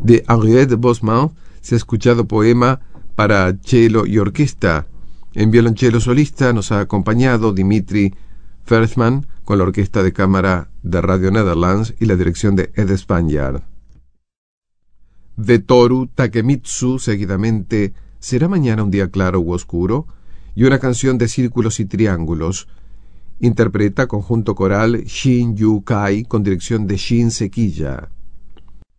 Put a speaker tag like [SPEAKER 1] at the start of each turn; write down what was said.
[SPEAKER 1] De Henriette Bosman se ha escuchado poema para cello y orquesta. En violonchelo solista nos ha acompañado Dimitri Versman con la Orquesta de Cámara de Radio Netherlands y la dirección de Ed Spaniard. De Toru Takemitsu, seguidamente ¿Será mañana un día claro u oscuro? Y una canción de círculos y triángulos. Interpreta conjunto coral Shin Yu Kai con dirección de Shin Sequilla.